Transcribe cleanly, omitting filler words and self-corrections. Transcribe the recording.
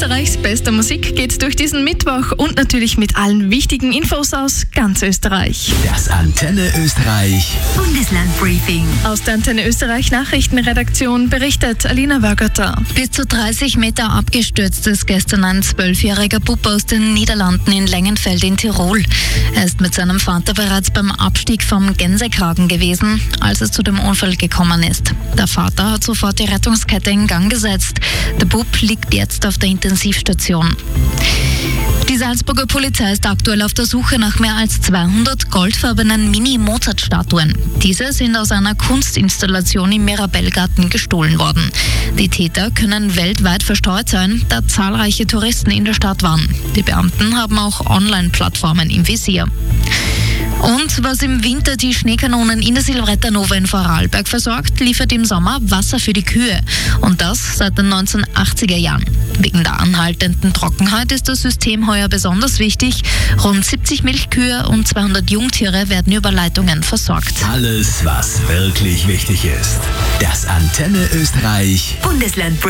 Österreichs bester Musik geht durch diesen Mittwoch und natürlich mit allen wichtigen Infos aus ganz Österreich. Das Antenne Österreich Bundeslandbriefing. Aus der Antenne Österreich Nachrichtenredaktion berichtet Alina Wörgötter. Bis zu 30 Meter abgestürzt ist gestern ein 12-jähriger Bub aus den Niederlanden in Lengenfeld in Tirol. Er ist mit seinem Vater bereits beim Abstieg vom Gänsekragen gewesen, als es zu dem Unfall gekommen ist. Der Vater hat sofort die Rettungskette in Gang gesetzt. Der Bub liegt jetzt auf der Intensivstation. Die Salzburger Polizei ist aktuell auf der Suche nach mehr als 200 goldfarbenen Mini-Mozart-Statuen. Diese sind aus einer Kunstinstallation im Mirabellgarten gestohlen worden. Die Täter können weltweit verstreut sein, da zahlreiche Touristen in der Stadt waren. Die Beamten haben auch Online-Plattformen im Visier. Und was im Winter die Schneekanonen in der Silvretta Nova in Vorarlberg versorgt, liefert im Sommer Wasser für die Kühe. Und das seit den 1980er Jahren. Wegen der anhaltenden Trockenheit ist das System heuer besonders wichtig. Rund 70 Milchkühe und 200 Jungtiere werden über Leitungen versorgt. Alles, was wirklich wichtig ist. Das Antenne Österreich Bundeslandbriefing.